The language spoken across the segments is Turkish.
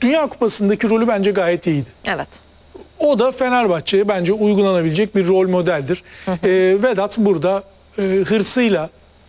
Dünya Kupası'ndaki rolü bence gayet iyiydi. Evet. O da Fenerbahçe'ye bence uygulanabilecek bir rol modeldir. Vedat burada hırsıyla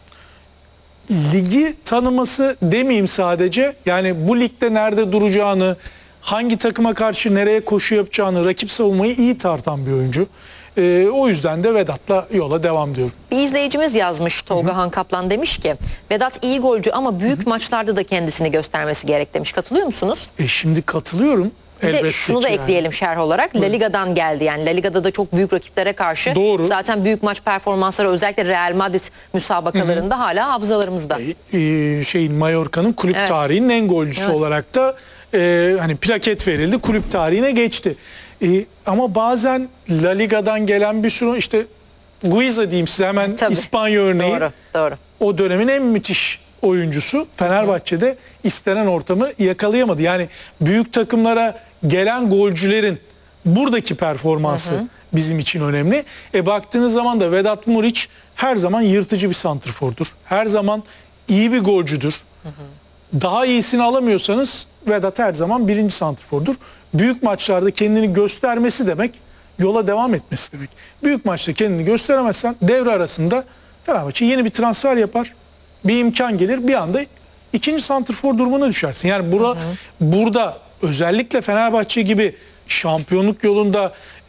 ligi tanıması demeyeyim sadece. Yani bu ligde nerede duracağını, hangi takıma karşı nereye koşu yapacağını, rakip savunmayı iyi tartan bir oyuncu. O yüzden de Vedat'la yola devam diyorum. Bir izleyicimiz yazmış, Tolga Han Kaplan demiş ki Vedat iyi golcü ama büyük maçlarda da kendisini göstermesi gerek demiş. Katılıyor musunuz? Şimdi katılıyorum. Bir de Elbette şunu da ki ekleyelim şerh olarak. La Liga'dan geldi yani. La Liga'da da çok büyük rakiplere karşı. Doğru. Zaten büyük maç performansları özellikle Real Madrid müsabakalarında hala hafızalarımızda. Mallorca'nın kulüp tarihinin en golcüsü olarak da hani plaket verildi. Kulüp tarihine geçti. Ama bazen La Liga'dan gelen bir sürü işte Guiza diyeyim size hemen İspanya örneği. Doğru, doğru. O dönemin en müthiş oyuncusu. Fenerbahçe'de istenen ortamı yakalayamadı. Yani büyük takımlara gelen golcülerin buradaki performansı bizim için önemli. Baktığınız zaman da Vedat Muriç her zaman yırtıcı bir santrfordur. Her zaman iyi bir golcüdür. Daha iyisini alamıyorsanız Vedat her zaman birinci santrfordur. Büyük maçlarda kendini göstermesi demek yola devam etmesi demek. Büyük maçta kendini gösteremezsen devre arasında Fenerbahçe yeni bir transfer yapar. Bir imkan gelir, bir anda ikinci santrfor durumuna düşersin. Yani burada özellikle Fenerbahçe gibi şampiyonluk yolunda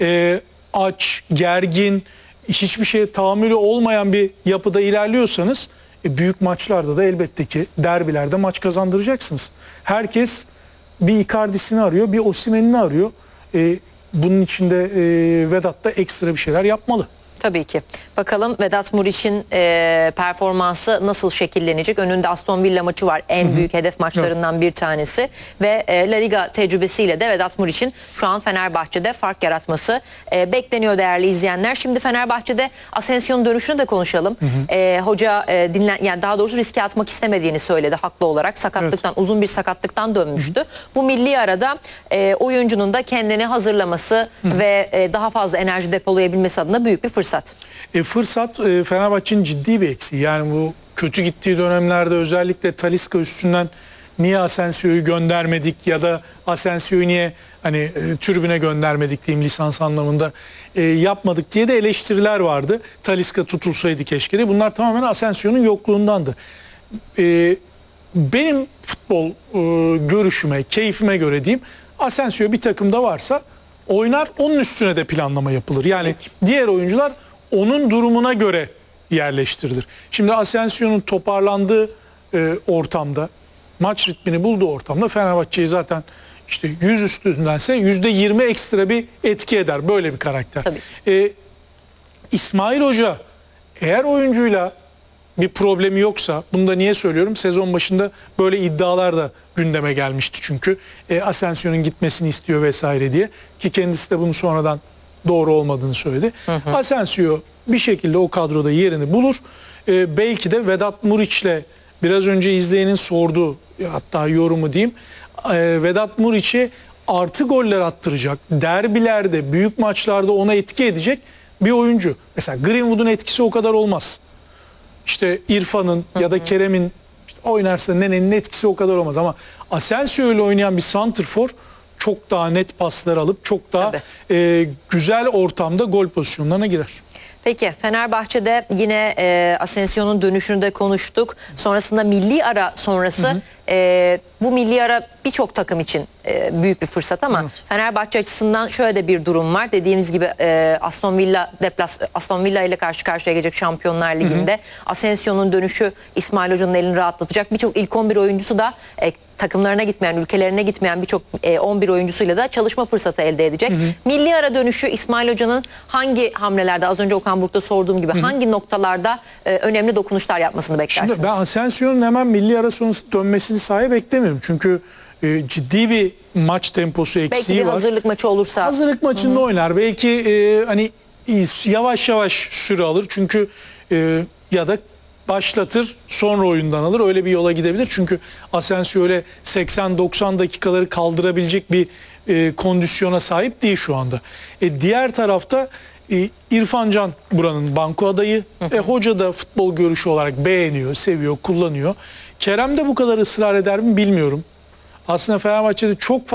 aç, gergin, hiçbir şeye tahammülü olmayan bir yapıda ilerliyorsanız büyük maçlarda da elbette ki derbilerde maç kazandıracaksınız. Herkes bir Icardi'sini arıyor, bir Osimhen'ini arıyor. Bunun için de Vedat da ekstra bir şeyler yapmalı. Tabii ki. Bakalım Vedat Muriç'in performansı nasıl şekillenecek? Önünde Aston Villa maçı var. En büyük hedef maçlarından bir tanesi. Ve La Liga tecrübesiyle de Vedat Muriç'in şu an Fenerbahçe'de fark yaratması bekleniyor değerli izleyenler. Şimdi Fenerbahçe'de Asensio'nun dönüşünü de konuşalım. Hoca yani daha doğrusu riske atmak istemediğini söyledi haklı olarak. Sakatlıktan, uzun bir sakatlıktan dönmüştü. Bu milli arada oyuncunun da kendini hazırlaması ve daha fazla enerji depolayabilmesi adına büyük bir fırsat. Fırsat Fenerbahçe'nin ciddi bir eksiği. Yani bu kötü gittiği dönemlerde özellikle Talisca üstünden niye Asensio'yu göndermedik ya da Asensio'yu niye hani tribüne göndermedik diyeyim lisans anlamında yapmadık diye de eleştiriler vardı. Talisca tutulsaydı keşke de. Bunlar tamamen Asensio'nun yokluğundandı. Benim futbol görüşüme, keyfime göre diyeyim Asensio bir takımda varsa oynar, onun üstüne de planlama yapılır. Yani diğer oyuncular onun durumuna göre yerleştirilir. Şimdi Asensio'nun toparlandığı ortamda, maç ritmini bulduğu ortamda Fenerbahçe'yi zaten işte 100 üstündense %20 ekstra bir etki eder. Böyle bir karakter. İsmail Hoca eğer oyuncuyla bir problemi yoksa, bunu da niye söylüyorum? Sezon başında böyle iddialar da gündeme gelmişti çünkü. Asensio'nun gitmesini istiyor vesaire diye. Ki kendisi de bunu sonradan doğru olmadığını söyledi. Asensio bir şekilde o kadroda yerini bulur. Belki de Vedat Muriç'le biraz önce izleyenin sorduğu hatta yorumu diyeyim. Vedat Muriç'e artı goller attıracak. Derbilerde, büyük maçlarda ona etki edecek bir oyuncu. Mesela Greenwood'un etkisi o kadar olmaz. İşte İrfan'ın ya da Kerem'in oynarsa Nene'nin etkisi o kadar olmaz. Ama Asensio ile oynayan bir santrfor çok daha net paslar alıp çok daha güzel ortamda gol pozisyonlarına girer. Peki Fenerbahçe'de yine Asensio'nun dönüşünü de konuştuk. Sonrasında milli ara sonrası bu milli ara birçok takım için büyük bir fırsat ama Fenerbahçe açısından şöyle de bir durum var. Dediğimiz gibi Aston Villa ile karşı karşıya gelecek Şampiyonlar Ligi'nde. Asensio'nun dönüşü İsmail Hoca'nın elini rahatlatacak. Birçok ilk 11 oyuncusu da takımlarına gitmeyen, ülkelerine gitmeyen birçok 11 oyuncusuyla da çalışma fırsatı elde edecek. Milli ara dönüşü İsmail Hoca'nın hangi hamlelerde, az önce Okan Buruk'ta sorduğum gibi hangi noktalarda önemli dokunuşlar yapmasını beklersiniz? Şimdi ben Asensio'nun hemen milli ara sonrası dönmesini sahi beklemiyorum. Çünkü ciddi bir maç temposu eksiği var. Belki bir hazırlık maçı olursa. Hazırlık maçında oynar. Belki hani yavaş yavaş süre alır. Çünkü ya da başlatır sonra oyundan alır. Öyle bir yola gidebilir. Çünkü Asensio öyle 80-90 dakikaları kaldırabilecek bir kondisyona sahip değil şu anda. Diğer tarafta İrfan Can buranın banko adayı. Hoca da futbol görüşü olarak beğeniyor, seviyor, kullanıyor. Kerem de bu kadar ısrar eder mi bilmiyorum. Aslında Fenerbahçe'de çok